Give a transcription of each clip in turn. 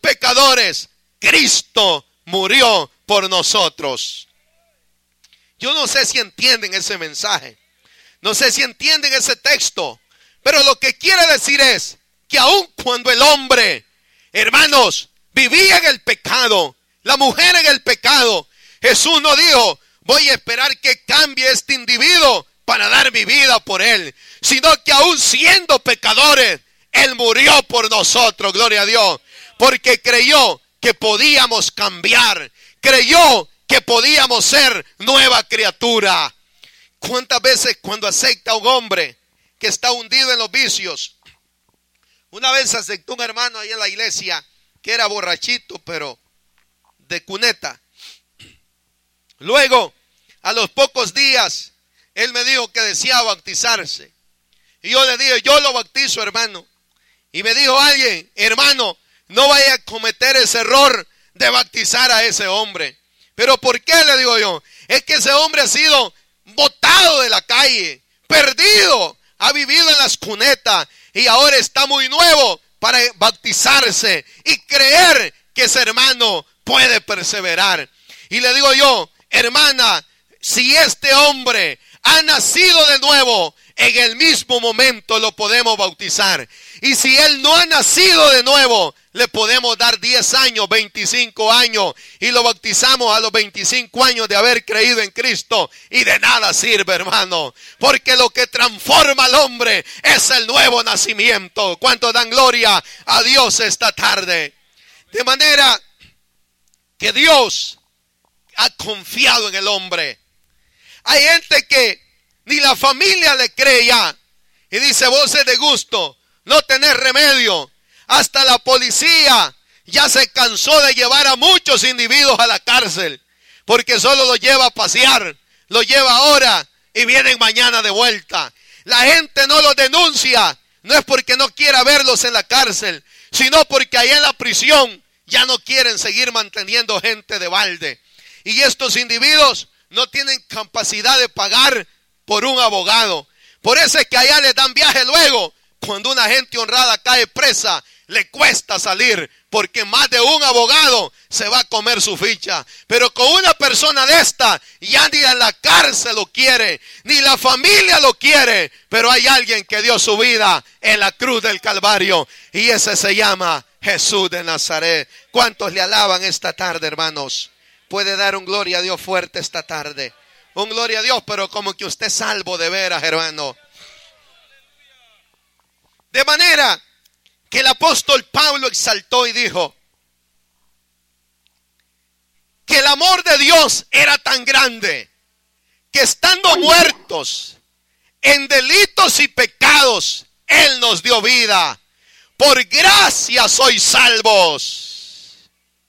pecadores, Cristo murió por nosotros. Yo no sé si entienden ese mensaje. No sé si entienden ese texto. Pero lo que quiere decir es que aun cuando el hombre, hermanos, vivía en el pecado, la mujer en el pecado, Jesús no dijo, voy a esperar que cambie este individuo para dar mi vida por él. Sino que aun siendo pecadores, Él murió por nosotros, gloria a Dios. Porque creyó que podíamos cambiar. Creyó que podíamos ser nueva criatura. ¿Cuántas veces cuando acepta a un hombre que está hundido en los vicios? Una vez aceptó un hermano ahí en la iglesia que era borrachito, pero de cuneta. Luego, a los pocos días, él me dijo que deseaba bautizarse. Y yo le dije, yo lo bautizo, hermano. Y me dijo alguien, hermano, no vaya a cometer ese error de bautizar a ese hombre. ¿Pero por qué? Le digo yo. Es que ese hombre ha sido botado de la calle, perdido, ha vivido en las cunetas y ahora está muy nuevo para bautizarse y creer que ese hermano puede perseverar. Y le digo yo, hermana, si este hombre ha nacido de nuevo, en el mismo momento lo podemos bautizar. Y si él no ha nacido de nuevo, le podemos dar 10 años, 25 años. Y lo bautizamos a los 25 años de haber creído en Cristo. Y de nada sirve, hermano. Porque lo que transforma al hombre es el nuevo nacimiento. ¿Cuántos dan gloria a Dios esta tarde? De manera que Dios ha confiado en el hombre. Hay gente que ni la familia le cree ya. Y dice, vos es de gusto, no tenés remedio. Hasta la policía ya se cansó de llevar a muchos individuos a la cárcel. Porque solo los lleva a pasear, los lleva ahora y vienen mañana de vuelta. La gente no los denuncia, no es porque no quiera verlos en la cárcel, sino porque allá en la prisión ya no quieren seguir manteniendo gente de balde. Y estos individuos no tienen capacidad de pagar por un abogado. Por eso es que allá les dan viaje luego. Cuando una gente honrada cae presa, le cuesta salir, porque más de un abogado se va a comer su ficha. Pero con una persona de esta, ya ni en la cárcel lo quiere, ni la familia lo quiere. Pero hay alguien que dio su vida en la cruz del Calvario, y ese se llama Jesús de Nazaret. ¿Cuántos le alaban esta tarde, hermanos? Puede dar un gloria a Dios fuerte esta tarde. Un gloria a Dios, pero como que usted es salvo de veras, hermano. De manera que el apóstol Pablo exaltó y dijo que el amor de Dios era tan grande que estando muertos en delitos y pecados, Él nos dio vida. Por gracia sois salvos.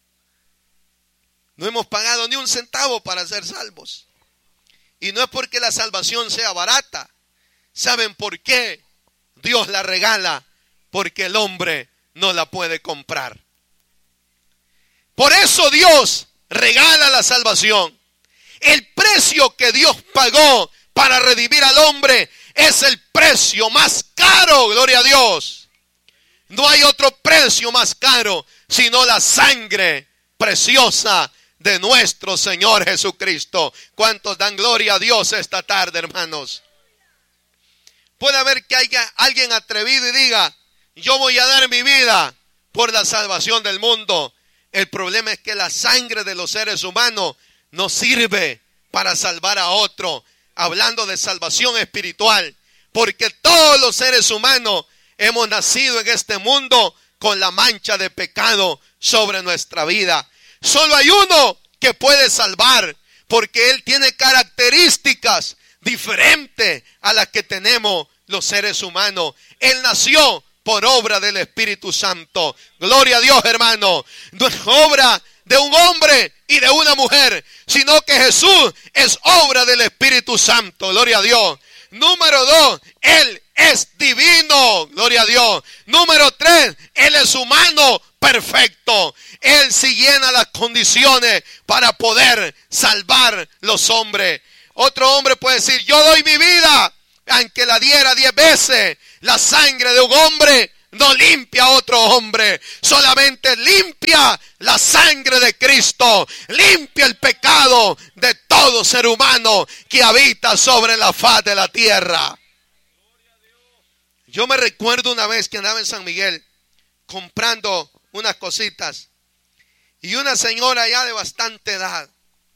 No hemos pagado ni un centavo para ser salvos. Y no es porque la salvación sea barata. ¿Saben por qué? Dios la regala, porque el hombre no la puede comprar. Por eso Dios regala la salvación. El precio que Dios pagó para redimir al hombre es el precio más caro, gloria a Dios. No hay otro precio más caro sino la sangre preciosa de nuestro Señor Jesucristo. ¿Cuántos dan gloria a Dios esta tarde, hermanos? Puede haber que haya alguien atrevido y diga, yo voy a dar mi vida por la salvación del mundo. El problema es que la sangre de los seres humanos no sirve para salvar a otro. Hablando de salvación espiritual, porque todos los seres humanos hemos nacido en este mundo con la mancha de pecado sobre nuestra vida. Solo hay uno que puede salvar, porque Él tiene características diferentes a las que tenemos los seres humanos. Él nació por obra del Espíritu Santo. Gloria a Dios, hermano. No es obra de un hombre y de una mujer, sino que Jesús es obra del Espíritu Santo. Gloria a Dios. Número 2, Él es divino. Gloria a Dios. Número 3, Él es humano perfecto. Él sí llena las condiciones para poder salvar los hombres. Otro hombre puede decir, yo doy mi vida, aunque la diera 10 veces. La sangre de un hombre no limpia a otro hombre, solamente limpia la sangre de Cristo, limpia el pecado de todo ser humano que habita sobre la faz de la tierra. Yo me recuerdo una vez que andaba en San Miguel comprando unas cositas y una señora ya de bastante edad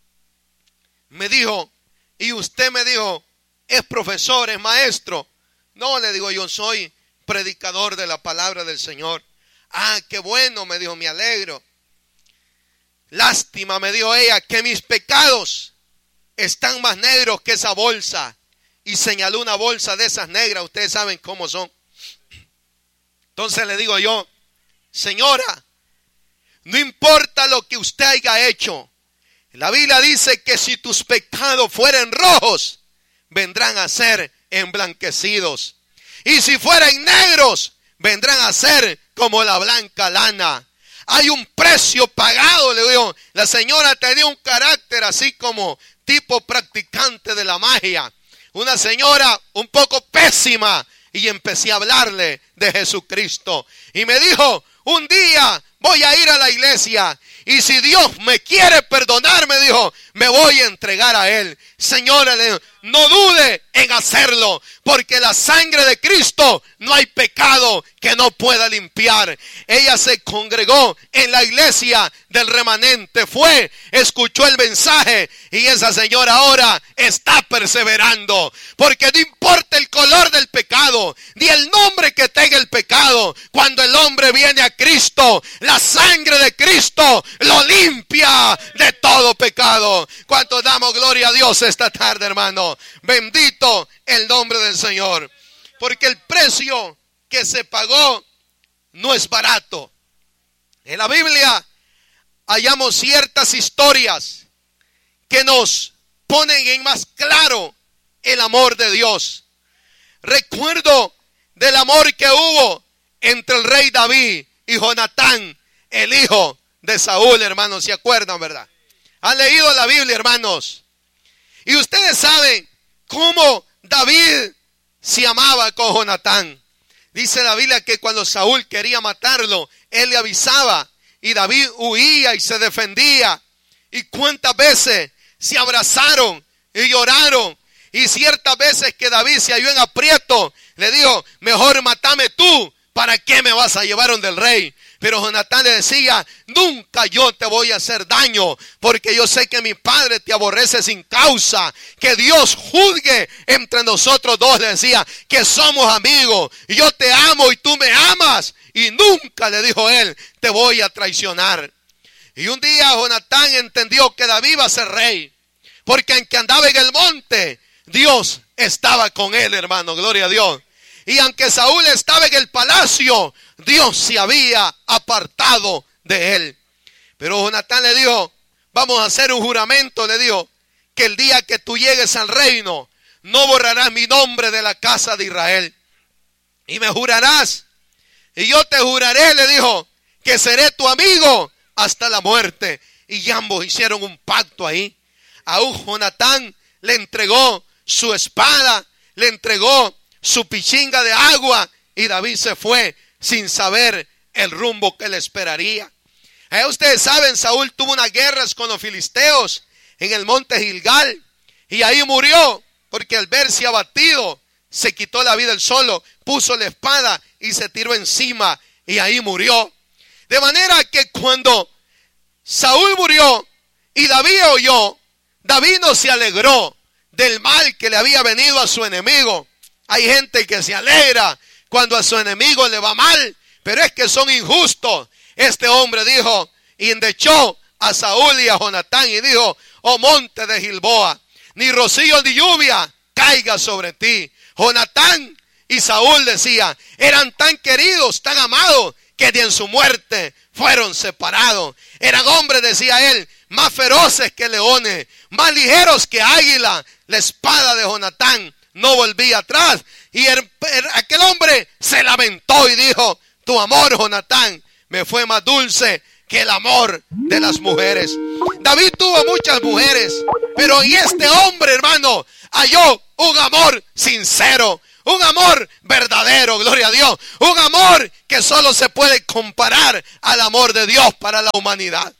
me dijo, y usted me dijo, ¿es profesor, es maestro? No, le digo, yo soy predicador de la palabra del Señor. Ah, qué bueno, me dijo, me alegro. Lástima, me dijo ella, que mis pecados están más negros que esa bolsa. Y señaló una bolsa de esas negras, ustedes saben cómo son. Entonces le digo yo, señora, no importa lo que usted haya hecho. La Biblia dice que si tus pecados fueren rojos, vendrán a ser emblanquecidos. Y si fueren negros, vendrán a ser como la blanca lana. Hay un precio pagado, le digo. La señora tenía un carácter así como tipo practicante de la magia. Una señora un poco pésima. Y empecé a hablarle de Jesucristo. Y me dijo, un día voy a ir a la iglesia. Y si Dios me quiere perdonar, me dijo, me voy a entregar a Él. Señora, no dude en hacerlo, porque la sangre de Cristo no hay pecado que no pueda limpiar. Ella se congregó en la iglesia del remanente, fue, escuchó el mensaje y esa señora ahora está perseverando, porque no importa el color del pecado, ni el nombre que tenga el pecado, cuando el hombre viene a Cristo, la sangre de Cristo lo limpia de todo pecado. ¿Cuánto damos gloria a Dios esta tarde, hermano? Bendito el nombre del Señor, porque el precio que se pagó no es barato. En la Biblia hallamos ciertas historias que nos ponen en más claro el amor de Dios. Recuerdo del amor que hubo entre el rey David y Jonatán, el hijo de Saúl, hermanos, ¿se acuerdan, verdad? Han leído la Biblia, hermanos. Y ustedes saben cómo David se amaba con Jonatán. Dice la Biblia que cuando Saúl quería matarlo, él le avisaba y David huía y se defendía. Y cuántas veces se abrazaron y lloraron. Y ciertas veces que David se halló en aprieto, le dijo, mejor mátame tú, ¿para qué me vas a llevar donde el rey? Pero Jonatán le decía, nunca yo te voy a hacer daño, porque yo sé que mi padre te aborrece sin causa. Que Dios juzgue entre nosotros dos, le decía, que somos amigos. Y yo te amo y tú me amas. Y nunca, le dijo él, te voy a traicionar. Y un día Jonatán entendió que David iba a ser rey, porque aunque andaba en el monte, Dios estaba con él, hermano, gloria a Dios. Y aunque Saúl estaba en el palacio, Dios se había apartado de él. Pero Jonatán le dijo, vamos a hacer un juramento, le dijo, que el día que tú llegues al reino, no borrarás mi nombre de la casa de Israel. Y me jurarás, y yo te juraré, le dijo, que seré tu amigo hasta la muerte. Y ambos hicieron un pacto ahí. Aún Jonatán le entregó su espada, le entregó su pichinga de agua, y David se fue sin saber el rumbo que le esperaría. Ustedes saben, Saúl tuvo unas guerras con los filisteos en el monte Gilgal, y ahí murió, porque al verse abatido, se quitó la vida él solo, puso la espada y se tiró encima, y ahí murió. De manera que cuando Saúl murió y David oyó, David no se alegró del mal que le había venido a su enemigo. Hay gente que se alegra cuando a su enemigo le va mal, pero es que son injustos. Este hombre dijo, y endechó a Saúl y a Jonatán y dijo, oh monte de Gilboa, ni rocío ni lluvia caiga sobre ti. Jonatán y Saúl, decía, eran tan queridos, tan amados, que de en su muerte fueron separados. Eran hombres, decía él, más feroces que leones, más ligeros que águila. La espada de Jonatán no volvía atrás. Y aquel hombre se lamentó y dijo, tu amor, Jonatán, me fue más dulce que el amor de las mujeres. David tuvo muchas mujeres, pero en este hombre, hermano, halló un amor sincero, Un amor verdadero, gloria a Dios. Un amor que solo se puede comparar al amor de Dios para la humanidad.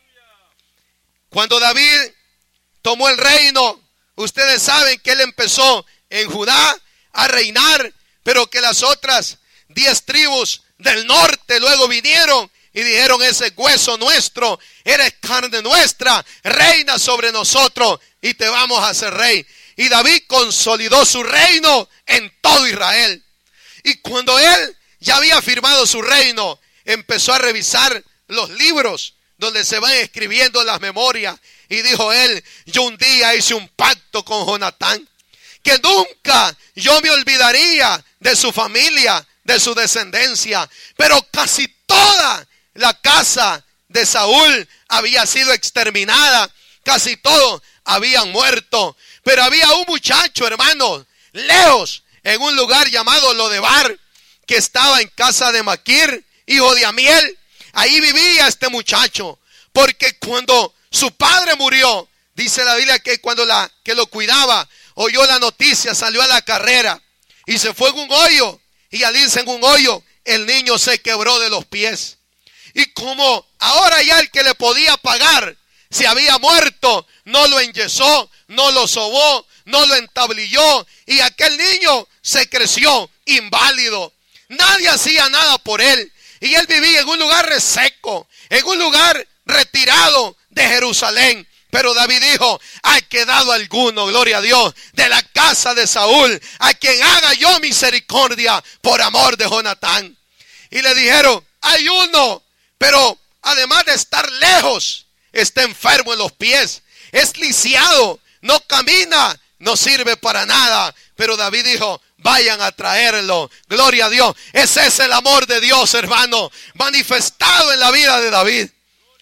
Cuando David tomó el reino, ustedes saben que él empezó en Judá a reinar, pero que las otras 10 tribus del norte luego vinieron y dijeron: ese es hueso nuestro, eres carne nuestra, reina sobre nosotros y te vamos a hacer rey. Y David consolidó su reino en todo Israel. Y cuando él ya había firmado su reino, empezó a revisar los libros donde se van escribiendo las memorias. Y dijo él: yo un día hice un pacto con Jonatán, que nunca yo me olvidaría de su familia, de su descendencia. Pero casi toda la casa de Saúl había sido exterminada. Casi todos habían muerto. Pero había un muchacho, hermano, lejos, en un lugar llamado Lodebar, que estaba en casa de Maquir, hijo de Amiel. Ahí vivía este muchacho, porque cuando su padre murió, dice la Biblia que cuando que lo cuidaba, oyó la noticia, salió a la carrera y se fue en un hoyo. Y al irse en un hoyo, el niño se quebró de los pies. Y como ahora ya el que le podía pagar se había muerto, no lo enyesó, no lo sobó, no lo entablilló. Y aquel niño se creció inválido. Nadie hacía nada por él. Y él vivía en un lugar reseco, en un lugar retirado de Jerusalén. Pero David dijo: ha quedado alguno, gloria a Dios, de la casa de Saúl, a quien haga yo misericordia por amor de Jonatán. Y le dijeron: hay uno, pero además de estar lejos, está enfermo en los pies, es lisiado, no camina, no sirve para nada. Pero David dijo: vayan a traerlo. Gloria a Dios. Ese es el amor de Dios, hermano, manifestado en la vida de David.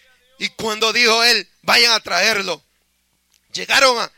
Y cuando dijo él: vayan a traerlo, llegaron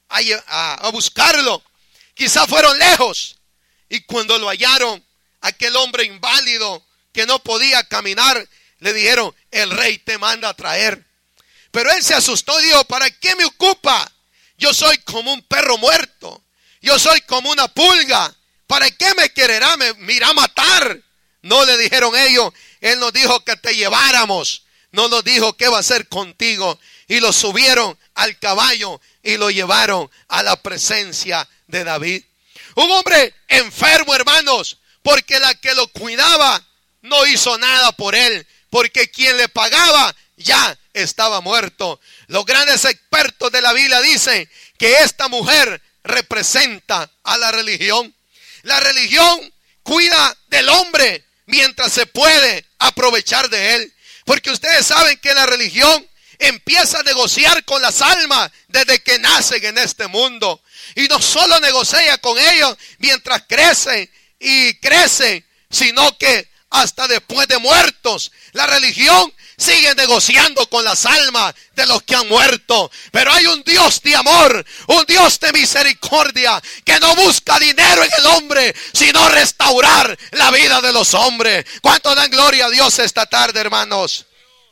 a buscarlo. Quizá fueron lejos. Y cuando lo hallaron, aquel hombre inválido que no podía caminar, le dijeron: el rey te manda a traer. Pero él se asustó y dijo: ¿para qué me ocupa? Yo soy como un perro muerto. Yo soy como una pulga. ¿Para qué me quererá? Me irá a matar. No, le dijeron ellos. Él nos dijo que te lleváramos. No nos dijo qué va a hacer contigo. Y lo subieron al caballo y lo llevaron a la presencia de David. Un hombre enfermo, hermanos, porque la que lo cuidaba no hizo nada por él, porque quien le pagaba ya estaba muerto. Los grandes expertos de la Biblia dicen que esta mujer representa a la religión. La religión cuida del hombre mientras se puede aprovechar de él. Porque ustedes saben que la religión empieza a negociar con las almas desde que nacen en este mundo. Y no solo negocia con ellos mientras crecen y crecen, sino que hasta después de muertos, la religión sigue negociando con las almas de los que han muerto. Pero hay un Dios de amor, un Dios de misericordia, que no busca dinero en el hombre, sino restaurar la vida de los hombres. ¿Cuánto dan gloria a Dios esta tarde, hermanos?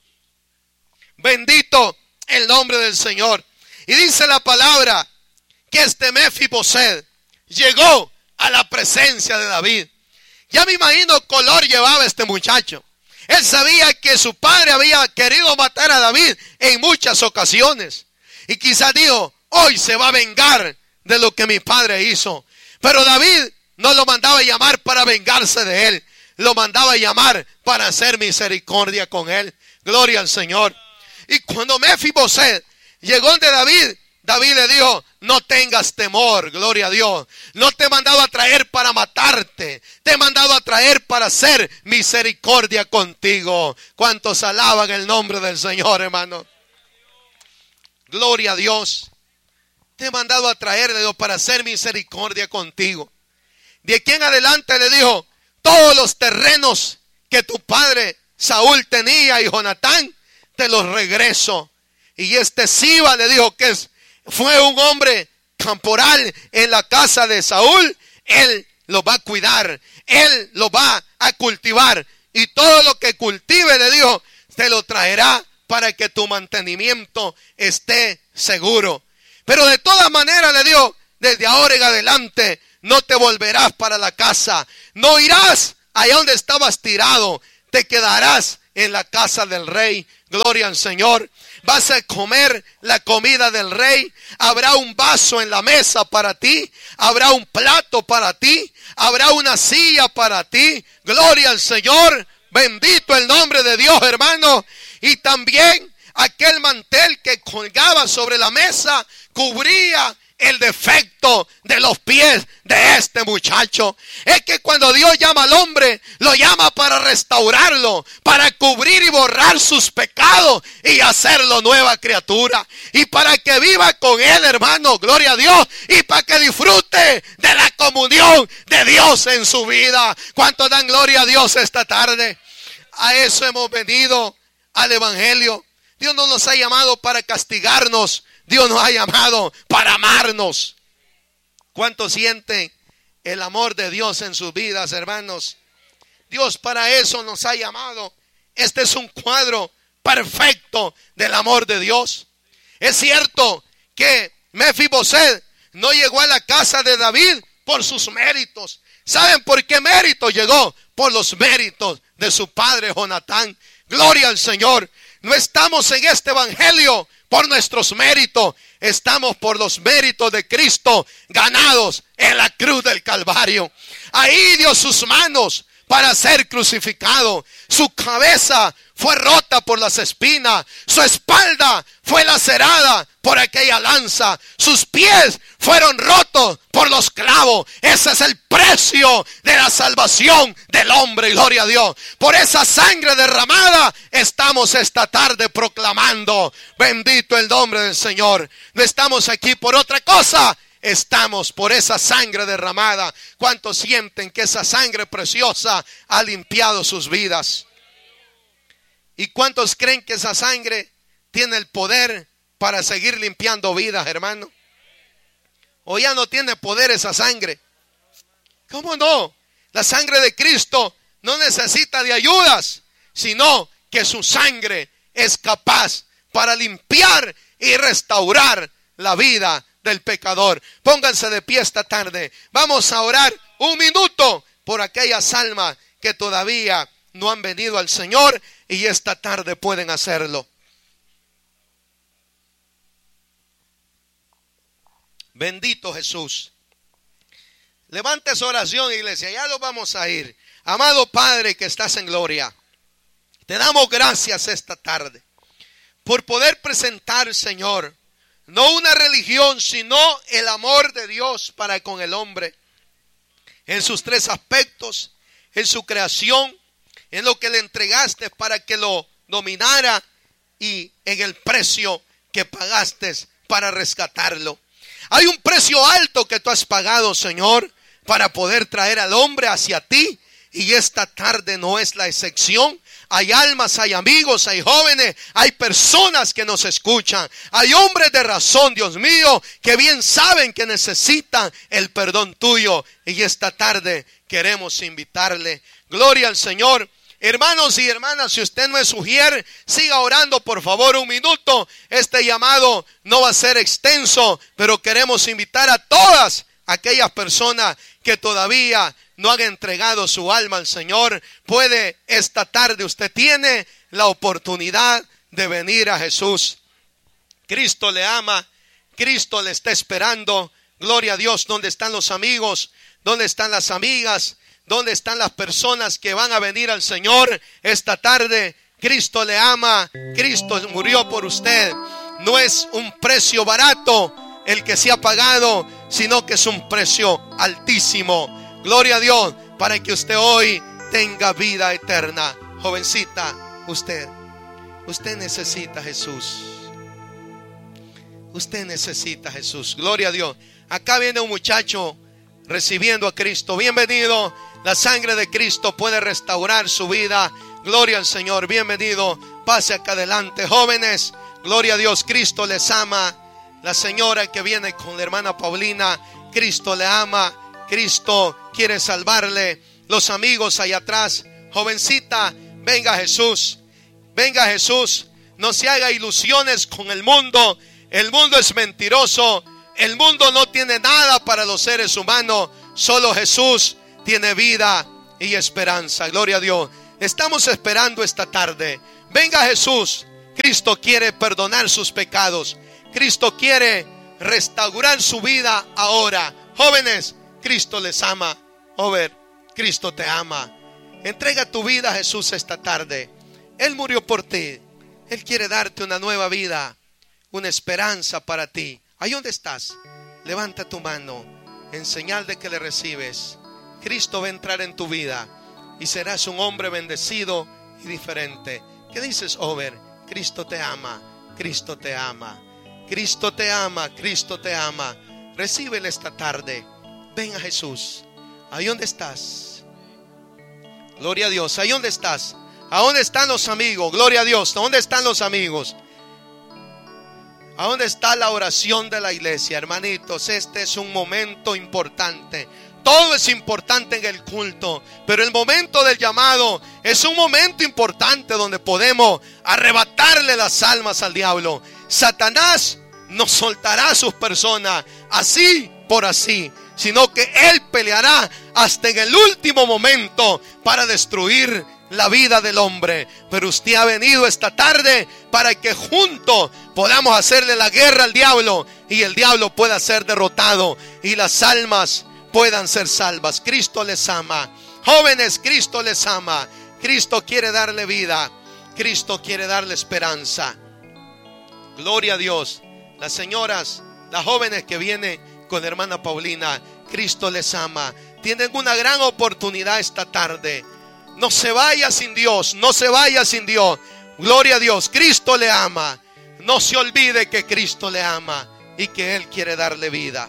Bendito el nombre del Señor. Y dice la palabra que este Mefiboset llegó a la presencia de David. Ya me imagino color llevaba este muchacho. Él sabía que su padre había querido matar a David en muchas ocasiones. Y quizás dijo: hoy se va a vengar de lo que mi padre hizo. Pero David no lo mandaba a llamar para vengarse de él. Lo mandaba a llamar para hacer misericordia con él. Gloria al Señor. Y cuando Mefiboset llegó ante David, David le dijo: no tengas temor, gloria a Dios. No te he mandado a traer para matarte. Te he mandado a traer para hacer misericordia contigo. ¿Cuántos alaban el nombre del Señor, hermano? Gloria a Dios. Te he mandado a traer, le digo, para hacer misericordia contigo. De aquí en adelante le dijo: todos los terrenos que tu padre Saúl tenía y Jonatán, te los regreso. Y este Siba, le dijo, que fue un hombre camporal en la casa de Saúl, él lo va a cuidar, él lo va a cultivar, y todo lo que cultive, le dijo, te lo traerá para que tu mantenimiento esté seguro. Pero de todas maneras, le dijo, desde ahora en adelante no te volverás para la casa, no irás allá donde estabas tirado, te quedarás en la casa del rey. Gloria al Señor. Vas a comer la comida del rey. Habrá un vaso en la mesa para ti. Habrá un plato para ti. Habrá una silla para ti. Gloria al Señor. Bendito el nombre de Dios, hermano. Y también aquel mantel que colgaba sobre la mesa cubría el defecto de los pies de este muchacho. Es que cuando Dios llama al hombre, lo llama para restaurarlo, para cubrir y borrar sus pecados y hacerlo nueva criatura, y para que viva con él, hermano, gloria a Dios, y para que disfrute de la comunión de Dios en su vida. ¿Cuántos dan gloria a Dios esta tarde? A eso hemos venido, al evangelio. Dios no nos ha llamado para castigarnos, Dios nos ha llamado para amarnos. ¿Cuántos sienten el amor de Dios en sus vidas, hermanos? Dios para eso nos ha llamado. Este es un cuadro perfecto del amor de Dios. Es cierto que Mefiboset no llegó a la casa de David por sus méritos. ¿Saben por qué mérito llegó? Por los méritos de su padre Jonatán. Gloria al Señor. No estamos en este evangelio por nuestros méritos, estamos por los méritos de Cristo ganados en la cruz del Calvario. Ahí dio sus manos para ser crucificado. Su cabeza fue rota por las espinas. Su espalda fue lacerada por aquella lanza. Sus pies fueron rotos por los clavos. Ese es el precio de la salvación del hombre. Gloria a Dios. Por esa sangre derramada estamos esta tarde proclamando. Bendito el nombre del Señor. No estamos aquí por otra cosa. Estamos por esa sangre derramada. ¿Cuántos sienten que esa sangre preciosa ha limpiado sus vidas? ¿Y cuántos creen que esa sangre tiene el poder para seguir limpiando vidas, hermano? ¿O ya no tiene poder esa sangre? ¿Cómo no? La sangre de Cristo no necesita de ayudas, sino que su sangre es capaz para limpiar y restaurar la vida del pecador. Pónganse de pie esta tarde. Vamos a orar un minuto por aquellas almas que todavía no han venido al Señor y esta tarde pueden hacerlo. Bendito Jesús. Levante su oración, iglesia. Ya nos vamos a ir. Amado Padre que estás en gloria, te damos gracias esta tarde por poder presentar, Señor, no una religión, sino el amor de Dios para con el hombre. En sus tres aspectos, en su creación, en lo que le entregaste para que lo dominara y en el precio que pagaste para rescatarlo. Hay un precio alto que tú has pagado, Señor, para poder traer al hombre hacia ti, y esta tarde no es la excepción. Hay almas, hay amigos, hay jóvenes, hay personas que nos escuchan. Hay hombres de razón, Dios mío, que bien saben que necesitan el perdón tuyo. Y esta tarde queremos invitarle. Gloria al Señor. Hermanos y hermanas, si usted no es ujier, siga orando por favor un minuto. Este llamado no va a ser extenso, pero queremos invitar a todas aquellas personas que todavía no han entregado su alma al Señor. Puede esta tarde, usted tiene la oportunidad de venir a Jesús. Cristo le ama, Cristo le está esperando. Gloria a Dios. ¿Dónde están los amigos? ¿Dónde están las amigas? ¿Dónde están las personas que van a venir al Señor esta tarde? Cristo le ama, Cristo murió por usted. No es un precio barato el que se ha pagado, sino que es un precio altísimo. Gloria a Dios, para que usted hoy tenga vida eterna. Jovencita, usted necesita a Jesús. Usted necesita a Jesús. Gloria a Dios. Acá viene un muchacho recibiendo a Cristo. Bienvenido. La sangre de Cristo puede restaurar su vida. Gloria al Señor. Bienvenido. Pase acá adelante, jóvenes. Gloria a Dios. Cristo les ama. La señora que viene con la hermana Paulina, Cristo le ama. Cristo quiere salvarle. Los amigos allá atrás. Jovencita, venga a Jesús. Venga a Jesús. No se haga ilusiones con el mundo. El mundo es mentiroso. El mundo no tiene nada para los seres humanos. Solo Jesús tiene vida y esperanza. Gloria a Dios. Estamos esperando esta tarde. Venga Jesús. Cristo quiere perdonar sus pecados. Cristo quiere restaurar su vida ahora. Jóvenes, Cristo les ama. Joven, Cristo te ama. Entrega tu vida a Jesús esta tarde. Él murió por ti. Él quiere darte una nueva vida, una esperanza para ti. Ahí donde estás, levanta tu mano en señal de que le recibes. Cristo va a entrar en tu vida y serás un hombre bendecido y diferente. ¿Qué dices, Over? Cristo te ama, Cristo te ama, Cristo te ama, Cristo te ama. Recíbele esta tarde. Ven a Jesús. Ahí donde estás. Gloria a Dios. Ahí donde estás. ¿A dónde están los amigos? Gloria a Dios. ¿A dónde están los amigos? ¿A dónde está la oración de la iglesia? Hermanitos, este es un momento importante. Todo es importante en el culto, pero el momento del llamado es un momento importante donde podemos arrebatarle las almas al diablo. Satanás no soltará a sus personas así por así, sino que él peleará hasta en el último momento para destruir la vida del hombre. Pero usted ha venido esta tarde para que juntos podamos hacerle la guerra al diablo y el diablo pueda ser derrotado y las almas puedan ser salvas. Cristo les ama. Jóvenes, Cristo les ama. Cristo quiere darle vida. Cristo quiere darle esperanza. Gloria a Dios. Las señoras, las jóvenes que vienen con hermana Paulina, Cristo les ama. Tienen una gran oportunidad esta tarde. No se vaya sin Dios, no se vaya sin Dios. Gloria a Dios, Cristo le ama. No se olvide que Cristo le ama y que Él quiere darle vida.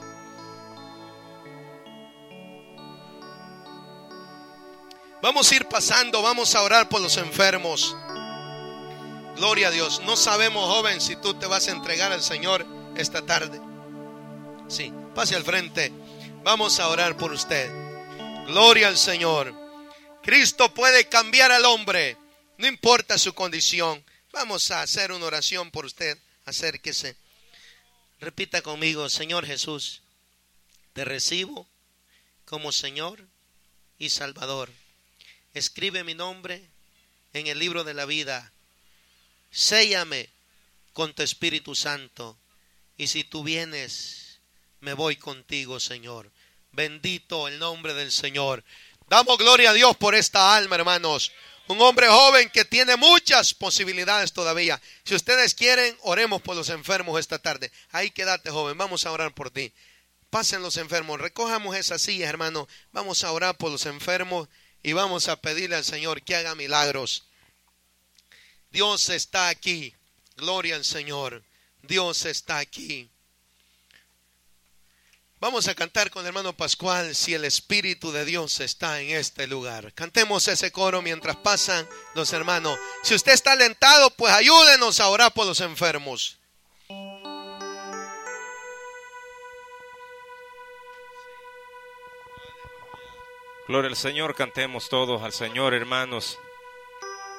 Vamos a ir pasando, vamos a orar por los enfermos. Gloria a Dios. No sabemos, joven, si tú te vas a entregar al Señor esta tarde. Sí, pase al frente. Vamos a orar por usted. Gloria al Señor. Cristo puede cambiar al hombre, no importa su condición. Vamos a hacer una oración por usted. Acérquese. Repita conmigo: Señor Jesús, te recibo como Señor y Salvador. Escribe mi nombre en el libro de la vida. Séllame con tu Espíritu Santo. Y si tú vienes, me voy contigo, Señor. Bendito el nombre del Señor. Damos gloria a Dios por esta alma, hermanos. Un hombre joven que tiene muchas posibilidades todavía. Si ustedes quieren, oremos por los enfermos esta tarde. Ahí quédate, joven. Vamos a orar por ti. Pasen los enfermos. Recojamos esas sillas, hermano. Vamos a orar por los enfermos y vamos a pedirle al Señor que haga milagros. Dios está aquí. Gloria al Señor. Dios está aquí. Vamos a cantar con el hermano Pascual, si el Espíritu de Dios está en este lugar. Cantemos ese coro mientras pasan los hermanos. Si usted está alentado, pues ayúdenos a orar por los enfermos. Gloria al Señor, cantemos todos al Señor, hermanos.